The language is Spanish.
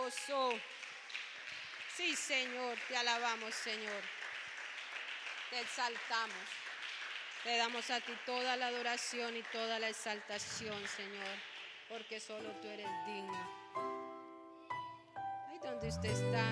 poderoso. Sí, Señor, te alabamos, Señor. Te exaltamos. Te damos a ti toda la adoración y toda la exaltación, Señor, porque solo tú eres digno. Ahí donde usted está.